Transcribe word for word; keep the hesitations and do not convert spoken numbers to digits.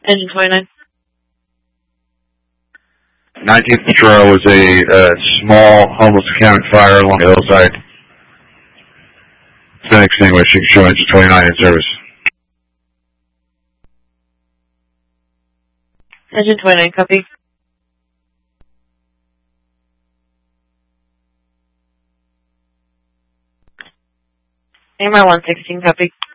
Engine twenty-nine. nineteenth Patrol was a uh, small homeless encampment fire along the hillside. It's been extinguished. You can show Engine twenty-nine in service. Engine twenty-nine, copy. A M R one sixteen, copy.